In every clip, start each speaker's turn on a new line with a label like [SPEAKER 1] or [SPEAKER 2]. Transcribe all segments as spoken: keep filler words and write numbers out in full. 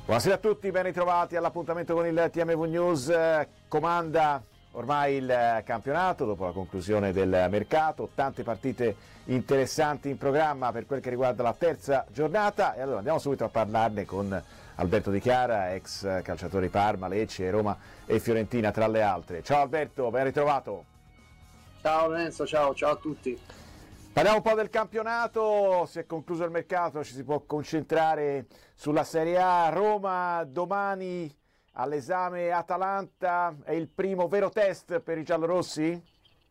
[SPEAKER 1] Buonasera a tutti, ben ritrovati all'appuntamento con il T M V News. Comanda ormai il campionato dopo la conclusione del mercato, tante partite interessanti in programma per quel che riguarda la terza giornata e allora andiamo subito a parlarne con Alberto Di Chiara, ex calciatore di Parma, Lecce, Roma e Fiorentina tra le altre. Ciao Alberto, ben ritrovato.
[SPEAKER 2] Ciao Lorenzo, ciao, ciao a tutti.
[SPEAKER 1] Parliamo un po' del campionato, si è concluso il mercato, ci si può concentrare sulla Serie A. Roma domani all'esame Atalanta, è il primo vero test per i giallorossi?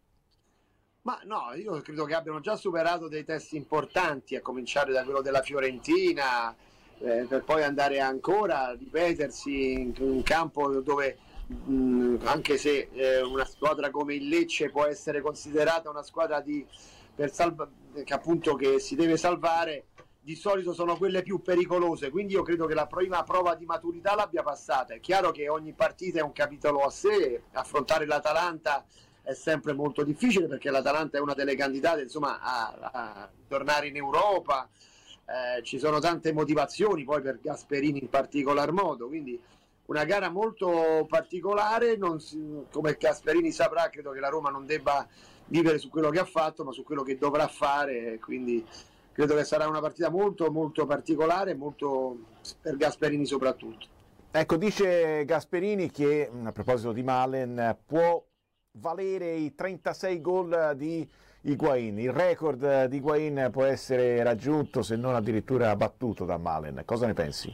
[SPEAKER 2] Ma no, io credo che abbiano già superato dei test importanti, a cominciare da quello della Fiorentina, eh, per poi andare ancora a ripetersi in un campo dove mh, anche se eh, una squadra come il Lecce può essere considerata una squadra di per salva- che appunto che si deve salvare, di solito sono quelle più pericolose, quindi io credo che la prima prova di maturità l'abbia passata. È chiaro che ogni partita è un capitolo a sé, affrontare l'Atalanta è sempre molto difficile perché l'Atalanta è una delle candidate insomma a, a tornare in Europa, eh, ci sono tante motivazioni poi per Gasperini in particolar modo, quindi una gara molto particolare, non si, come Gasperini saprà, credo che la Roma non debba vivere su quello che ha fatto ma su quello che dovrà fare, quindi credo che sarà una partita molto molto particolare, molto per Gasperini soprattutto.
[SPEAKER 1] Ecco, dice Gasperini che a proposito di Malen può valere i trentasei gol di Higuain, il record di Higuain può essere raggiunto se non addirittura battuto da Malen, cosa ne pensi?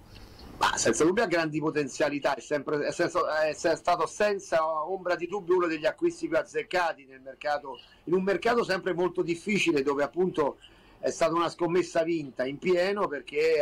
[SPEAKER 2] Ma senza dubbio ha grandi potenzialità, è, sempre, è, senza, è stato senza ombra di dubbio uno degli acquisti più azzeccati nel mercato, in un mercato sempre molto difficile dove appunto è stata una scommessa vinta in pieno perché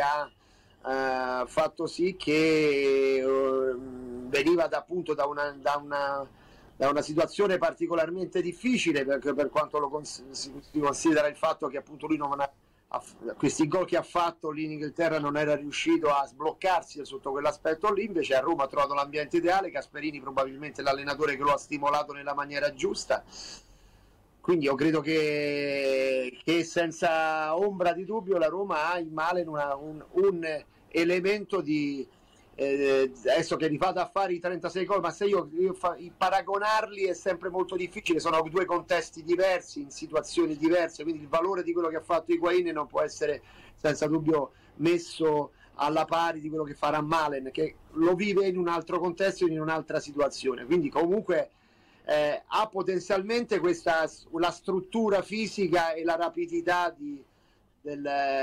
[SPEAKER 2] ha uh, fatto sì che uh, veniva da, appunto da una, da, una, da una situazione particolarmente difficile perché per quanto lo cons- si considera il fatto che appunto lui non ha questi gol che ha fatto lì in Inghilterra non era riuscito a sbloccarsi sotto quell'aspetto lì, invece a Roma ha trovato l'ambiente ideale, Gasperini probabilmente l'allenatore che lo ha stimolato nella maniera giusta, quindi io credo che, che senza ombra di dubbio la Roma ha in Malen una, un, un elemento di eh, adesso che rifate a fare i trentasei gol, ma se io, io fa, paragonarli è sempre molto difficile, sono due contesti diversi in situazioni diverse, quindi il valore di quello che ha fatto Higuain non può essere senza dubbio messo alla pari di quello che farà Malen, che lo vive in un altro contesto, in un'altra situazione, quindi comunque eh, ha potenzialmente questa la struttura fisica e la rapidità di, del,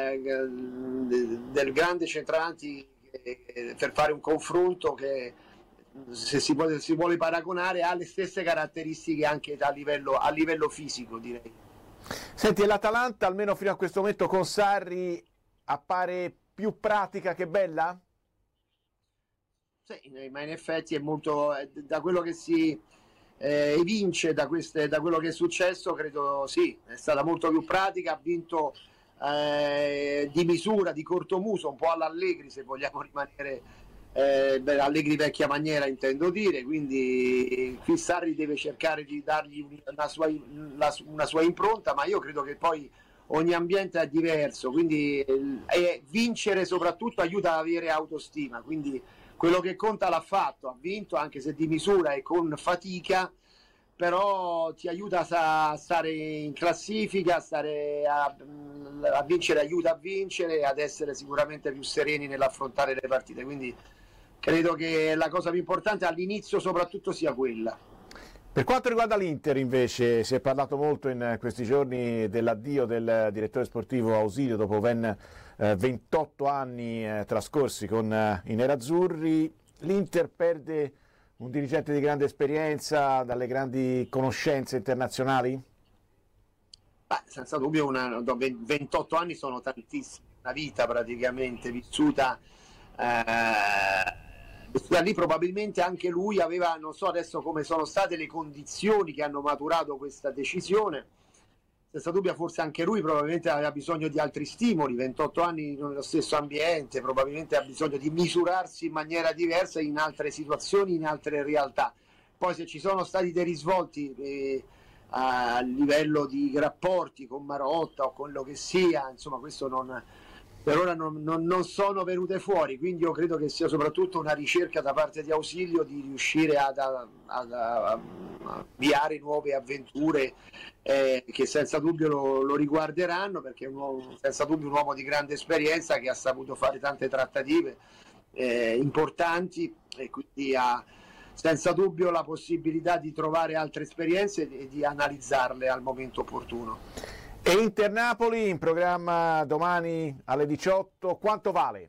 [SPEAKER 2] del, del grande centravanti per fare un confronto che se si, può, se si vuole paragonare ha le stesse caratteristiche anche a livello, a livello fisico, direi.
[SPEAKER 1] Senti, l'Atalanta almeno fino a questo momento con Sarri appare più pratica che bella?
[SPEAKER 2] Sì, ma in effetti è molto da quello che si eh, evince da, queste, da quello che è successo, credo sì, è stata molto più pratica, ha vinto Eh, di misura, di cortomuso, un po' all'Allegri se vogliamo rimanere eh, beh, Allegri vecchia maniera intendo dire, quindi qui Sarri deve cercare di dargli una sua, una sua impronta, ma io credo che poi ogni ambiente è diverso, quindi eh, vincere soprattutto aiuta ad avere autostima, quindi quello che conta l'ha fatto, ha vinto anche se di misura e con fatica, però ti aiuta a stare in classifica, a, stare a, a vincere, aiuta a vincere, ad essere sicuramente più sereni nell'affrontare le partite, quindi credo che la cosa più importante all'inizio soprattutto sia quella.
[SPEAKER 1] Per quanto riguarda l'Inter invece si è parlato molto in questi giorni dell'addio del direttore sportivo Ausilio dopo ben eh, ventotto anni eh, trascorsi con eh, i nerazzurri. L'Inter perde un dirigente di grande esperienza, dalle grandi conoscenze internazionali?
[SPEAKER 2] Beh, senza dubbio una, ventotto anni sono tantissimi, una vita praticamente vissuta, eh, vissuta lì, probabilmente anche lui aveva, non so adesso come sono state le condizioni che hanno maturato questa decisione, senza dubbio forse anche lui probabilmente aveva bisogno di altri stimoli, ventotto anni nello stesso ambiente, probabilmente ha bisogno di misurarsi in maniera diversa in altre situazioni, in altre realtà. Poi se ci sono stati dei risvolti eh, a livello di rapporti con Marotta o quello che sia, insomma questo non, per ora non, non, non sono venute fuori, quindi io credo che sia soprattutto una ricerca da parte di Ausilio di riuscire ad, ad, ad, ad avviare nuove avventure eh, che senza dubbio lo, lo riguarderanno, perché è un uomo, senza dubbio un uomo di grande esperienza che ha saputo fare tante trattative eh, importanti e quindi ha senza dubbio la possibilità di trovare altre esperienze e di analizzarle al momento opportuno.
[SPEAKER 1] E Inter-Napoli in programma domani alle diciotto, quanto vale?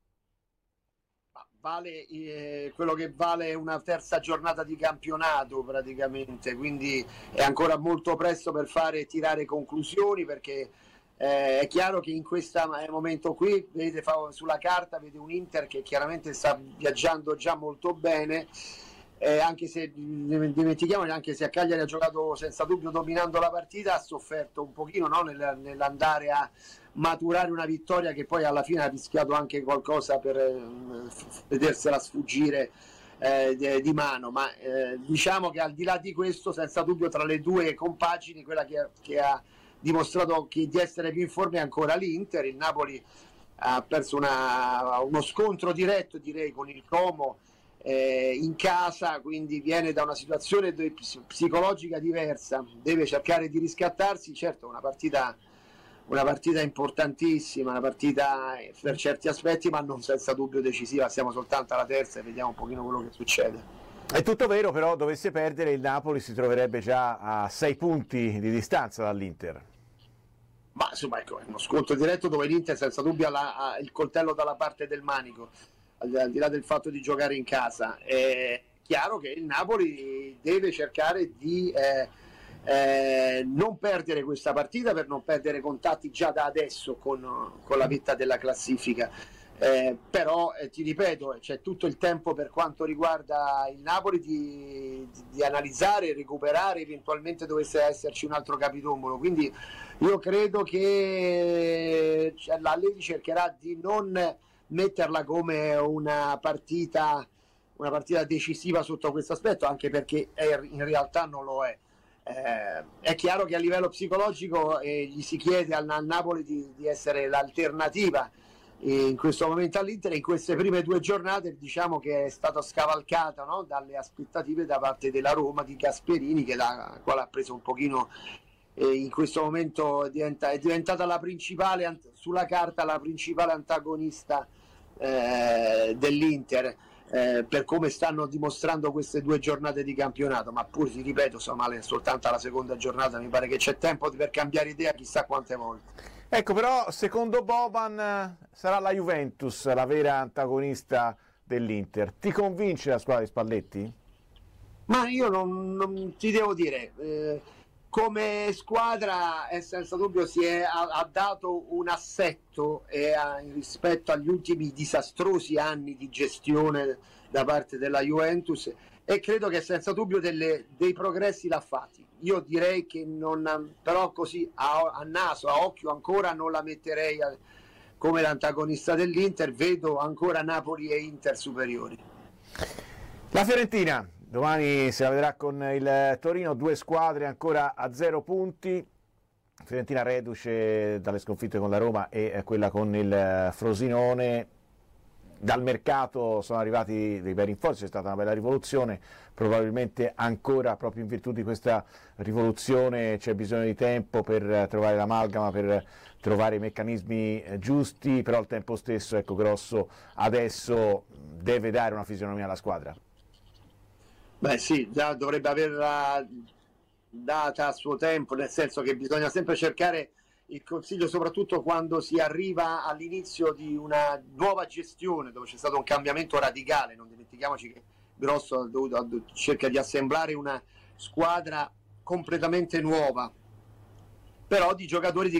[SPEAKER 2] Vale eh, quello che vale una terza giornata di campionato praticamente, quindi è ancora molto presto per fare tirare conclusioni, perché eh, è chiaro che in questo momento qui vedete, fa, sulla carta vede un Inter che chiaramente sta viaggiando già molto bene. Eh, anche se dimentichiamo, anche se a Cagliari ha giocato senza dubbio dominando la partita, ha sofferto un pochino, no? Nel, nell'andare a maturare una vittoria che poi alla fine ha rischiato anche qualcosa per eh, vedersela sfuggire eh, di, di mano, ma eh, diciamo che al di là di questo, senza dubbio tra le due compagini quella che, che ha dimostrato che di essere più in forma è ancora l'Inter. Il Napoli ha perso una, uno scontro diretto, direi, con il Como Eh, in casa, quindi viene da una situazione psicologica diversa, deve cercare di riscattarsi. Certo, una partita una partita importantissima, una partita per certi aspetti, ma non senza dubbio decisiva. Siamo soltanto alla terza e vediamo un pochino quello che succede.
[SPEAKER 1] È tutto vero, però dovesse perdere il Napoli si troverebbe già a sei punti di distanza dall'Inter.
[SPEAKER 2] Ma insomma, ecco, è uno scontro diretto dove l'Inter senza dubbio ha, la, ha il coltello dalla parte del manico, al di là del fatto di giocare in casa. È chiaro che il Napoli deve cercare di eh, eh, non perdere questa partita, per non perdere contatti già da adesso con, con la vetta della classifica. Eh, però eh, ti ripeto, c'è tutto il tempo per quanto riguarda il Napoli di, di, di analizzare, recuperare, eventualmente dovesse esserci un altro capitombolo. Quindi io credo che cioè, la Allegri cercherà di non metterla come una partita una partita decisiva sotto questo aspetto, anche perché è, in realtà non lo è. Eh, è chiaro che a livello psicologico eh, gli si chiede al, al Napoli di, di essere l'alternativa eh, in questo momento all'Inter. In queste prime due giornate diciamo che è stata scavalcata, no? Dalle aspettative da parte della Roma di Gasperini, che la quale ha preso un pochino eh, in questo momento diventa, è diventata la principale, sulla carta la principale antagonista Eh, dell'Inter eh, per come stanno dimostrando queste due giornate di campionato. Ma pur ti ripeto, insomma, è soltanto alla seconda giornata, mi pare che c'è tempo per cambiare idea chissà quante volte.
[SPEAKER 1] Ecco, però secondo Boban sarà la Juventus la vera antagonista dell'Inter. Ti convince la squadra di Spalletti?
[SPEAKER 2] Ma io non, non ti devo dire, eh, come squadra è senza dubbio si è, ha, ha dato un assetto e ha, rispetto agli ultimi disastrosi anni di gestione da parte della Juventus, e credo che senza dubbio delle, dei progressi l'ha fatti. Io direi che non, però così a, a naso, a occhio ancora non la metterei a, come l'antagonista dell'Inter. Vedo ancora Napoli e Inter superiori.
[SPEAKER 1] La Fiorentina domani se la vedrà con il Torino, due squadre ancora a zero punti. Fiorentina reduce dalle sconfitte con la Roma e quella con il Frosinone. Dal mercato sono arrivati dei bei rinforzi, c'è stata una bella rivoluzione, probabilmente ancora proprio in virtù di questa rivoluzione c'è bisogno di tempo per trovare l'amalgama, per trovare i meccanismi giusti, però al tempo stesso, ecco, Grosso adesso deve dare una fisionomia alla squadra.
[SPEAKER 2] Beh sì, già dovrebbe averla data a suo tempo, nel senso che bisogna sempre cercare il consiglio, soprattutto quando si arriva all'inizio di una nuova gestione dove c'è stato un cambiamento radicale. Non dimentichiamoci che Grosso ha dovuto, ha dovuto, cerca di assemblare una squadra completamente nuova, però di giocatori di